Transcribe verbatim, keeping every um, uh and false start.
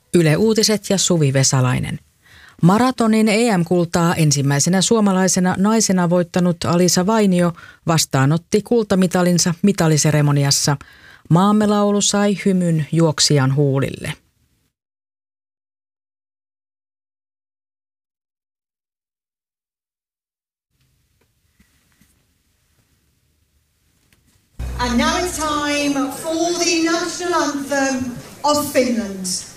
Yle Uutiset ja Suvi Vesalainen. Maratonin E M-kultaa ensimmäisenä suomalaisena naisena voittanut Alisa Vainio vastaanotti kultamitalinsa mitaliseremoniassa. Maamme laulu sai hymyn juoksijan huulille. And now it's time for the national anthem of Finland.